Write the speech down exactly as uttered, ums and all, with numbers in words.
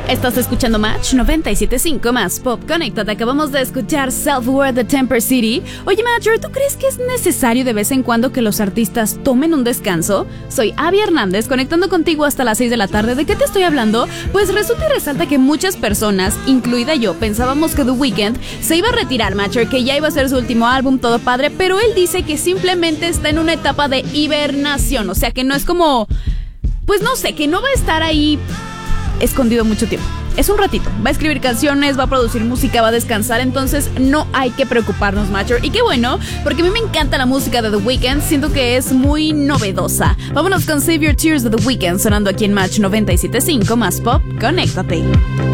Estás escuchando Match noventa y siete punto cinco más Pop. Conéctate, acabamos de escuchar Self-Worth de Temper City. Oye, Matcher, ¿tú crees que es necesario de vez en cuando que los artistas tomen un descanso? Soy Abby Hernández, conectando contigo hasta las seis de la tarde. ¿De qué te estoy hablando? Pues resulta y resalta que muchas personas, incluida yo, pensábamos que The Weeknd se iba a retirar, Matcher, que ya iba a ser su último álbum, todo padre, pero él dice que simplemente está en una etapa de hibernación, o sea que no es como... Pues no sé, que no va a estar ahí escondido mucho tiempo. Es un ratito, va a escribir canciones, va a producir música, va a descansar, entonces no hay que preocuparnos, Matcher. Y qué bueno, porque a mí me encanta la música de The Weeknd, siento que es muy novedosa. Vámonos con Save Your Tears de The Weeknd, sonando aquí en Match noventa y siete punto cinco más Pop. Conéctate.